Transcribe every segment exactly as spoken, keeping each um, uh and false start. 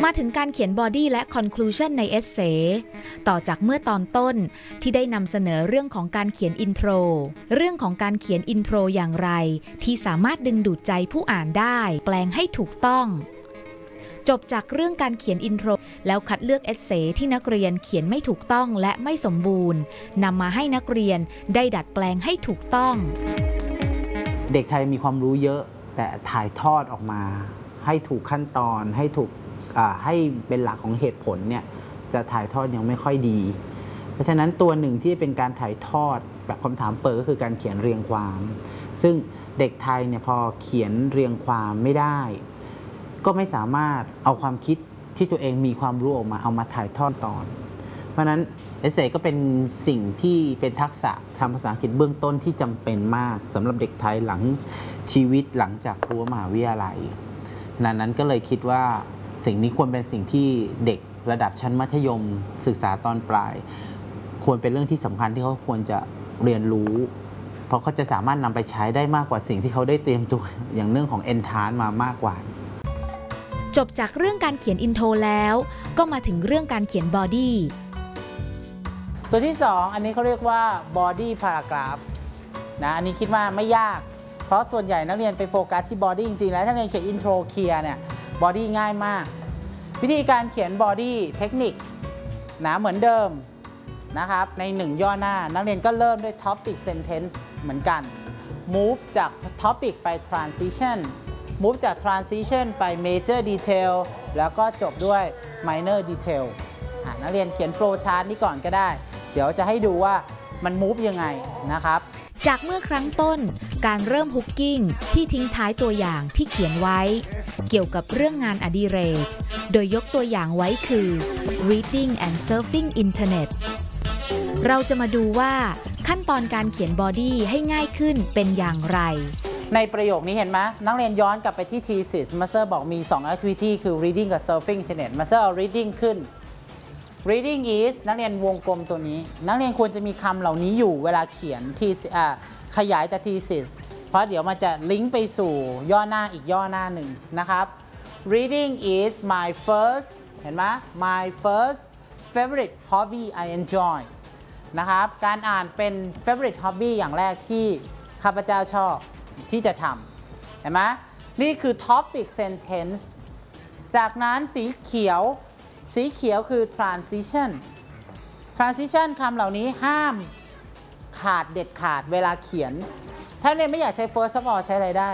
มาถึงการเขียน body และ conclusion ใน essay ต่อจากเมื่อตอนต้นที่ได้นำเสนอเรื่องของการเขียน intro เรื่องของการเขียน intro อย่างไรที่สามารถดึงดูดใจผู้อ่านได้แปลงให้ถูกต้องจบจากเรื่องการเขียน intro แล้วคัดเลือก essay ที่นักเรียนเขียนไม่ถูกต้องและไม่สมบูรณ์นำมาให้นักเรียนได้ดัดแปลงให้ถูกต้องเด็กไทยมีความรู้เยอะแต่ถ่ายทอดออกมาให้ถูกขั้นตอนให้ถูกให้เป็นหลักของเหตุผลเนี่ยจะถ่ายทอดยังไม่ค่อยดีเพราะฉะนั้นตัวหนึ่งที่เป็นการถ่ายทอดแบบคำถามเปิดก็คือการเขียนเรียงความซึ่งเด็กไทยเนี่ยพอเขียนเรียงความไม่ได้ก็ไม่สามารถเอาความคิดที่ตัวเองมีความรู้ออกมาเอามาถ่ายทอดตอนเพราะฉะนั้นเอเซก็เป็นสิ่งที่เป็นทักษะทางภาษาอังกฤษเบื้องต้นที่จำเป็นมากสำหรับเด็กไทยหลังชีวิตหลังจากรั้วมหาวิทยาลัยนั้นนั้นก็เลยคิดว่าสิ่งนี้ควรเป็นสิ่งที่เด็กระดับชั้นมัธยมศึกษาตอนปลายควรเป็นเรื่องที่สำคัญที่เขาควรจะเรียนรู้เพราะเขาจะสามารถนำไปใช้ได้มากกว่าสิ่งที่เขาได้เตรียมตัวอย่างเรื่องของ entrance มามากกว่าจบจากเรื่องการเขียน intro แล้วก็มาถึงเรื่องการเขียน body ส่วนที่สองอันนี้เขาเรียกว่า body paragraph นะอันนี้คิดว่าไม่ยากเพราะส่วนใหญ่นักเรียนไปโฟกัสที่ body จริงๆแล้วถ้าเรียนเขียน intro เคลียร์เนี่ย body ง่ายมากวิธีการเขียน body เทคนิคนะเหมือนเดิมนะครับในหนึ่งย่อหน้านักเรียนก็เริ่มด้วย topic sentence เหมือนกัน move จาก topic ไป transition move จาก transition ไป major detail แล้วก็จบด้วย minor detail นักเรียนเขียน flow chart นี้ก่อนก็ได้เดี๋ยวจะให้ดูว่ามัน move ยังไงนะครับจากเมื่อครั้งต้นการเริ่ม hooking ที่ทิ้งท้ายตัวอย่างที่เขียนไว้เกี่ยวกับเรื่องงานอดิเรกโดยยกตัวอย่างไว้คือ reading and surfing internet เราจะมาดูว่าขั้นตอนการเขียน body ให้ง่ายขึ้นเป็นอย่างไรในประโยคนี้เห็นไหมนักเรียนย้อนกลับไปที่ thesis มาสเตอร์บอกมีสอง activity คือ reading กับ surfing internet มาสเตอร์เอา reading ขึ้น reading is นักเรียนวงกลมตัวนี้นักเรียนควรจะมีคำเหล่านี้อยู่เวลาเขียนที่ขยายจาก thesis เพราะเดี๋ยวมันจะลิงก์ไปสู่ย่อหน้าอีกย่อหน้าหนึ่งนะครับ reading is my first เห็นไหม my first favorite hobby I enjoy นะครับการอ่านเป็น favorite hobby อย่างแรกที่ข้าพเจ้าชอบที่จะทำเห็นไหมนี่คือ topic sentence จากนั้นสีเขียวสีเขียวคือ transition transition คำเหล่านี้ห้ามขาดเด็ดขาดเวลาเขียนถ้าเรียนไม่อยากใช้ first of all ใช้อะไรได้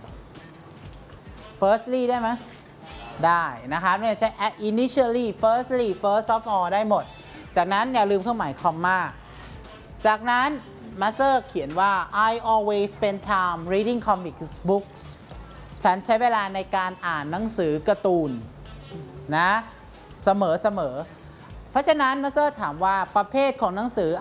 firstly ได้ไหมได้นะครับเนี่ยใช้ initially firstly first of all ได้หมดจากนั้นอย่าลืมเครื่องหมายคอมมาจากนั้นมาสเตอร์เขียนว่า I always spend time reading comic books ฉันใช้เวลาในการอ่านหนังสือการ์ตูนนะเสมอเสมอเพราะฉะนั้นมาสเตอร์ถามว่าประเภทของหนังสือ